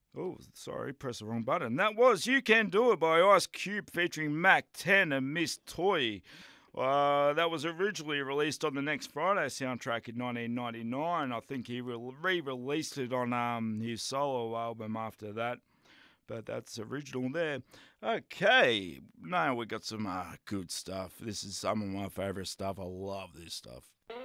Oh, sorry, press the wrong button. That was You Can Do It by Ice Cube featuring Mac 10 and Miss Toy. That was originally released on the Next Friday soundtrack in 1999. I think he re-released it on his solo album after that. But that's original there. Okay, now we got some good stuff. This is some of my favourite stuff. I love this stuff.